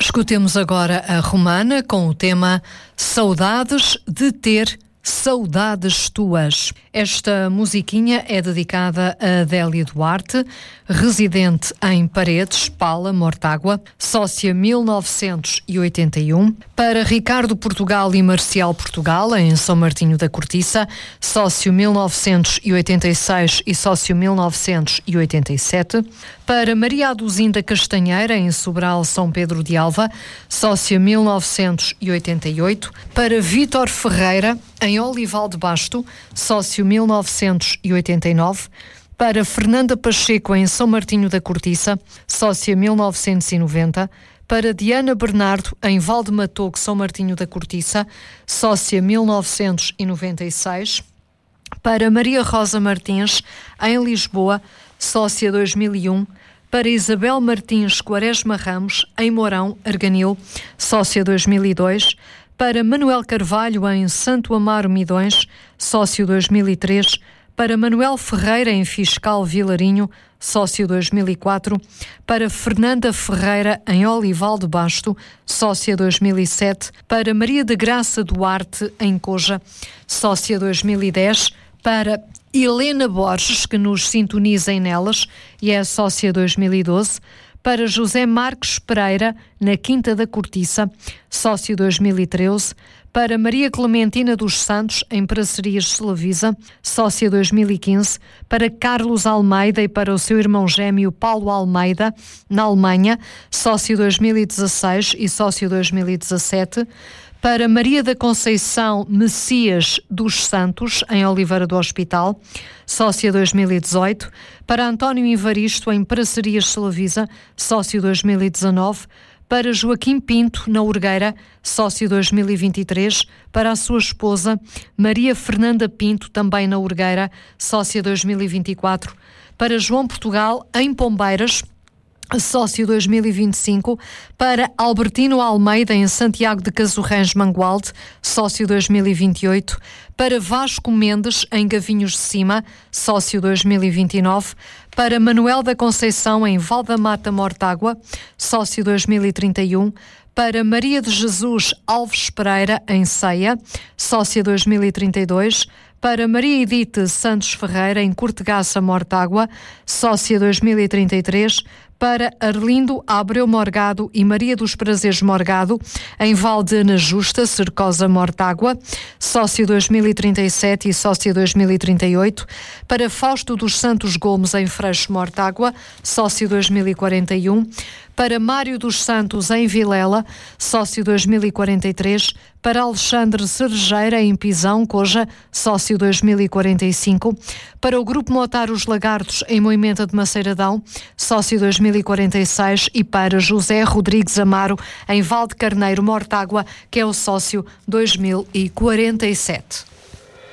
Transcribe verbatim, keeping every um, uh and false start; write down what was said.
Escutemos agora a Romana com o tema Saudades de Ter Saudades Tuas. Esta musiquinha é dedicada a Adélia Duarte, residente em Paredes, Pala, Mortágua, sócia mil novecentos e oitenta e um. Para Ricardo Portugal e Marcial Portugal, em São Martinho da Cortiça, sócio mil novecentos e oitenta e seis e sócio mil novecentos e oitenta e sete. Para Maria Aduzinda Castanheira, em Sobral, São Pedro de Alva, sócia mil novecentos e oitenta e oito. Para Vítor Ferreira, em Olival de Basto, sócio mil novecentos e oitenta e nove. Para Fernanda Pacheco, em São Martinho da Cortiça, sócia mil novecentos e noventa. Para Diana Bernardo, em Valdematogo, São Martinho da Cortiça, sócia mil novecentos e noventa e seis. Para Maria Rosa Martins, em Lisboa, sócia dois mil e um. Para Isabel Martins Quaresma Ramos, em Mourão, Arganil, sócia dois mil e dois. Para Manuel Carvalho, em Santo Amaro Midões, sócio dois mil e três. Para Manuel Ferreira, em Fiscal Vilarinho, sócio dois mil e quatro. Para Fernanda Ferreira, em Olival de Basto, sócia dois mil e sete. Para Maria de Graça Duarte, em Coja, sócia dois mil e dez. Para Helena Borges, que nos sintoniza em Nelas e é sócia dois mil e doze. Para José Marques Pereira, na Quinta da Cortiça, sócio dois mil e treze. Para Maria Clementina dos Santos, em Paracerias de Selavisa, sócia dois mil e quinze. Para Carlos Almeida e para o seu irmão gêmeo Paulo Almeida, na Alemanha, sócio dois mil e dezasseis e sócio dois mil e dezassete. Para Maria da Conceição Messias dos Santos, em Oliveira do Hospital, sócia dois mil e dezoito. Para António Ivaristo, em Paracerias de Selavisa, sócio dois mil e dezanove. Para Joaquim Pinto, na Urgueira, sócio dois mil e vinte e três. Para a sua esposa, Maria Fernanda Pinto, também na Urgueira, sócia dois mil e vinte e quatro. Para João Portugal, em Pombeiras, sócio dois mil e vinte e cinco. Para Albertino Almeida, em Santiago de Casorrães, Mangualde, sócio dois mil e vinte e oito. Para Vasco Mendes, em Gavinhos de Cima, sócio dois mil e vinte e nove. Para Manuel da Conceição, em Valdamata, Mortágua, sócio dois mil e trinta e um. Para Maria de Jesus Alves Pereira, em Ceia, sócia dois mil e trinta e dois. Para Maria Edith Santos Ferreira, em Cortegaça, Mortágua, sócia dois mil e trinta e três. Para Arlindo Abreu Morgado e Maria dos Prazeres Morgado, em Valdena Justa, Cercosa, Mortágua, sócio dois mil e trinta e sete e sócio dois mil e trinta e oito. Para Fausto dos Santos Gomes, em Freixo, Mortágua, sócio dois mil e quarenta e um. Para Mário dos Santos, em Vilela, sócio dois mil e quarenta e três. Para Alexandre Cerejeira, em Pisão, Coja, sócio dois mil e quarenta e cinco. Para o Grupo Motar Os Lagartos, em Moimenta de Maceiradão, sócio dois mil e quarenta e seis. E para José Rodrigues Amaro, em Valde Carneiro, Mortágua, que é o sócio dois mil e quarenta e sete.